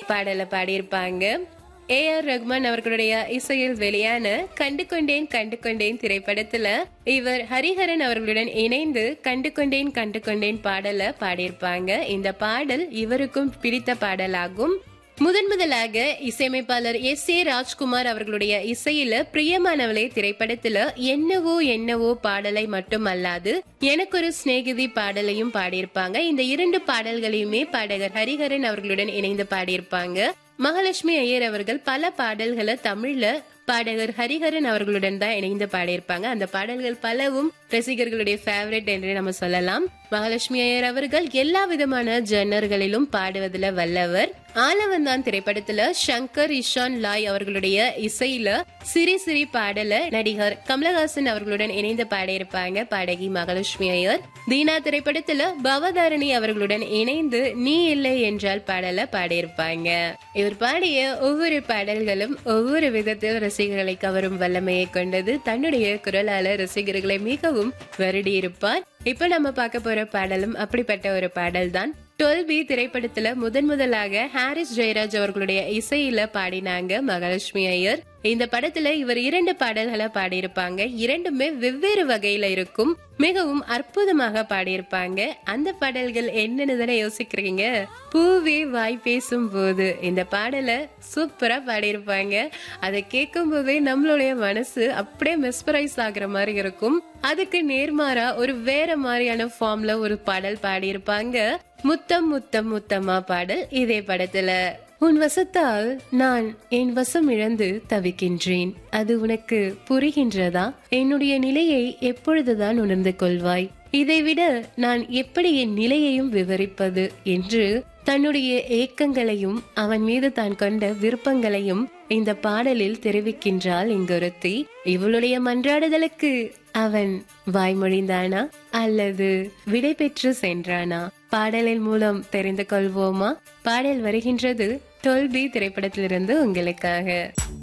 பாடலை பாடியிருப்பாங்க. ஏ.ஆர். ரஹ்மான் அவர்களுடைய இசையில் வெளியான கண்டு கொண்டேன் கண்டு கொண்டேன் திரைப்படத்துல இவர் ஹரிஹரன் அவர்களுடன் இணைந்து கண்டு கொண்டேன் கண்டு கொண்டேன் பாடலை பாடியிருப்பாங்க. இந்த பாடல் இவருக்கும் பிடித்த பாடலாகும். முதலாக இசையமைப்பாளர் எஸ்.ஏ. ராஜ்குமார் அவர்களுடைய இசையில பிரியமானவளே திரைப்படத்துல என்னவோ என்னவோ பாடலை மட்டும் அல்லாது எனக்கு ஒரு சிநேகிதி பாடலையும் பாடியிருப்பாங்க. இந்த 2 பாடல்களையுமே பாடகர் ஹரிஹரன் அவர்களுடன் இணைந்து பாடியிருப்பாங்க. மகாலட்சுமி ஐயர் அவர்கள் பல பாடல்களை தமிழ்ல பாடகர் ஹரிஹரன் அவர்களுடன் தான் இணைந்து பாடியிருப்பாங்க. அந்த பாடல்கள் பலவும் ரசிகர்களுடைய ஃபேவரட் என்று நம்ம சொல்லலாம். மகாலட்சுமி ஐயர் அவர்கள் எல்லா விதமான ஜன்னர்களிலும் பாடுவதில் வல்லவர். ஆலவந்தான் திரைப்படத்துல சங்கர் இஷான் லாய் அவர்களுடைய இசையில சிரி சிரி பாடல நடிகர் கமலஹாசன் அவர்களுடன் இணைந்து பாடியிருப்பாங்க பாடகி மகாலட்சுமி ஐயர். தீனா திரைப்படத்துல பவதாரணி அவர்களுடன் இணைந்து நீ இல்லை என்றால் பாடல பாடியிருப்பாங்க. இவர் பாடிய ஒவ்வொரு பாடல்களும் ஒவ்வொரு விதத்தில் ரசிகர்களை கவரும் வல்லமையை கொண்டது. தன்னுடைய குரலால ரசிகர்களை மிகவும் வருடி இருப்பார். இப்ப நம்ம பார்க்க போற பாடலும் அப்படிப்பட்ட ஒரு பாடல் தான். 12B திரைப்படத்துல முதலாக ஹாரிஸ் ஜெயராஜ் அவர்களுடைய இசையில பாடினாங்க மகாலட்சுமி ஐயர். இந்த படத்துல இவர் 2 பாடல்களை பாடியிருப்பாங்க. 2மே வெவ்வேறு வகையில இருக்கும். மிகவும் அற்புதமாக பாடியிருப்பாங்க. அந்த பாடல்கள் என்னன்னு தானே யோசிக்கிறீங்க? பூவே வாய் பேசும் போது இந்த பாடலை சூப்பரா பாடியிருப்பாங்க. அதை கேட்கும் போதே நம்மளுடைய மனசு அப்படியே மெஸ்பரைஸ் ஆகுற மாதிரி இருக்கும். அதுக்கு நேர்மாறா ஒரு வேற மாதிரியான ஃபார்ம்ல ஒரு பாடல் பாடியிருப்பாங்க. முத்தம் முத்தம் முத்தமா பாடல் இதே படத்துல. உன் வசத்தால் நான் என் வசம் இழந்து தவிக்கின்றேன், அது உனக்கு புரிகின்றதா? என்னுடைய நிலையை எப்பொழுதுதான் உணர்ந்து கொள்வாய்? இதைவிட நான் எப்படி என் நிலையையும் விவரிப்பது என்று தன்னுடைய ஏக்கங்களையும் அவன் மீது தான் கொண்ட விருப்பங்களையும் இந்த பாடலில் தெரிவிக்கின்றாள் இங்கொருத்தி. இவளுடைய மன்றாடுதலுக்கு அவன் வாய்மொழிந்தானா அல்லது விடை பெற்று சென்றானா? பாடலின் மூலம் தெரிந்து கொள்வோமா? பாடல் வருகின்றது 12B திரைப்படத்திலிருந்து உங்களுக்காக.